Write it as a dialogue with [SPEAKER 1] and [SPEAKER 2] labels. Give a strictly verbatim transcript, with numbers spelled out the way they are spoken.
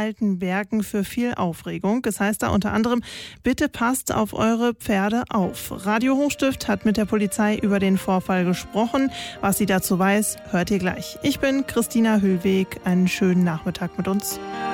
[SPEAKER 1] Altenbergen für viel Aufregung. Es heißt da unter anderem, bitte passt auf eure Pferde auf. Radio Hochstift hat mit der Polizei über den Vorfall gesprochen. Was sie dazu weiß, hört ihr gleich. Ich bin Christina Hüllweg. Einen schönen Nachmittag mit uns.